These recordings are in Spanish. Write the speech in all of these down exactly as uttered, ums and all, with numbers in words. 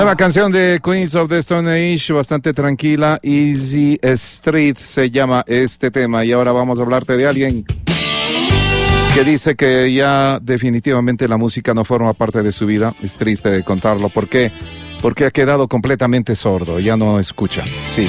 Nueva canción de Queens of the Stone Age, bastante tranquila. Easy Street se llama este tema. Y ahora vamos a hablarte de alguien que dice que ya definitivamente la música no forma parte de su vida. Es triste contarlo. ¿Por qué? Porque ha quedado completamente sordo. Ya no escucha. Sí.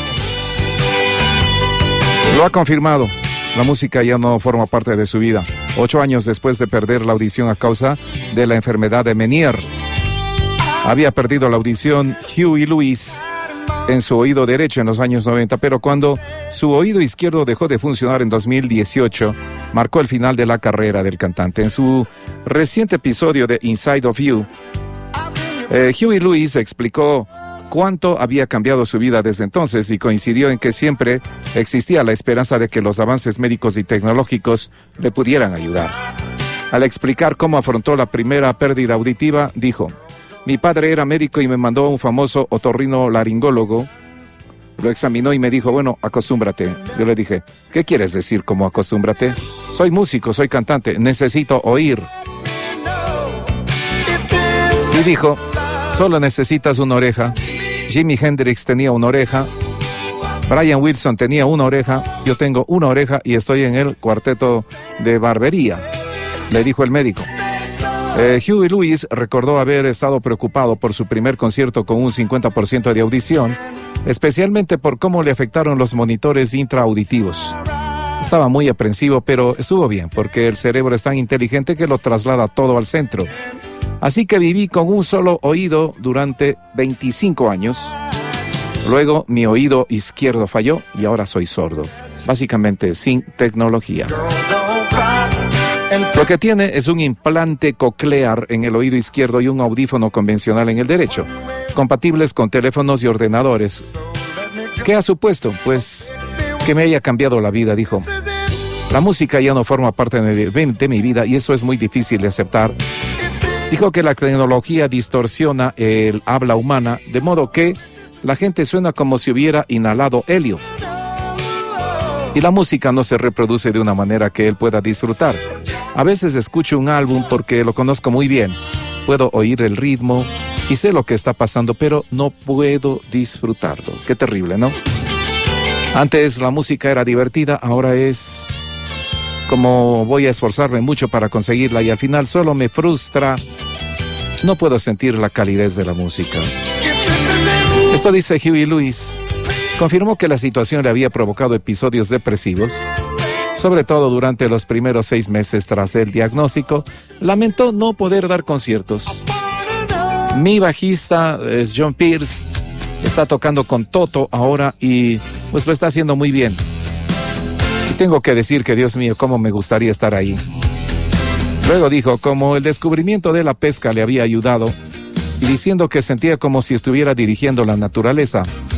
Lo ha confirmado. La música ya no forma parte de su vida. Ocho años después de perder la audición a causa de la enfermedad de Meniere. Había perdido la audición Huey Lewis en su oído derecho en los años noventa, pero cuando su oído izquierdo dejó de funcionar en dos mil dieciocho, marcó el final de la carrera del cantante. En su reciente episodio de Inside of You, eh, Huey Lewis explicó cuánto había cambiado su vida desde entonces y coincidió en que siempre existía la esperanza de que los avances médicos y tecnológicos le pudieran ayudar. Al explicar cómo afrontó la primera pérdida auditiva, dijo: mi padre era médico y me mandó a un famoso otorrinolaringólogo. Lo examinó y me dijo, bueno, acostúmbrate. Yo le dije, ¿qué quieres decir como acostúmbrate? Soy músico, soy cantante, necesito oír. Y dijo, solo necesitas una oreja. Jimi Hendrix tenía una oreja. Brian Wilson tenía una oreja. Yo tengo una oreja y estoy en el cuarteto de barbería, le dijo el médico. Eh, Huey Lewis recordó haber estado preocupado por su primer concierto con un cincuenta por ciento de audición, especialmente por cómo le afectaron los monitores intraauditivos. Estaba muy aprensivo, pero estuvo bien, porque el cerebro es tan inteligente que lo traslada todo al centro. Así que viví con un solo oído durante veinticinco años. Luego mi oído izquierdo falló y ahora soy sordo. Básicamente sin tecnología. Lo que tiene es un implante coclear en el oído izquierdo y un audífono convencional en el derecho, compatibles con teléfonos y ordenadores. ¿Qué ha supuesto? Pues que me haya cambiado la vida, dijo. La música ya no forma parte de, de mi vida y eso es muy difícil de aceptar. Dijo que la tecnología distorsiona el habla humana, de modo que la gente suena como si hubiera inhalado helio. Y la música no se reproduce de una manera que él pueda disfrutar. A veces escucho un álbum porque lo conozco muy bien. Puedo oír el ritmo y sé lo que está pasando, pero no puedo disfrutarlo. Qué terrible, ¿no? Antes la música era divertida, ahora es como voy a esforzarme mucho para conseguirla y al final solo me frustra. No puedo sentir la calidez de la música. Esto dice Huey Lewis. Confirmó que la situación le había provocado episodios depresivos, sobre todo durante los primeros seis meses tras el diagnóstico. Lamentó no poder dar conciertos. Mi bajista es John Pierce, está tocando con Toto ahora y pues lo está haciendo muy bien. Y tengo que decir que, Dios mío, cómo me gustaría estar ahí. Luego dijo, como el descubrimiento de la pesca le había ayudado, y diciendo que sentía como si estuviera dirigiendo la naturaleza,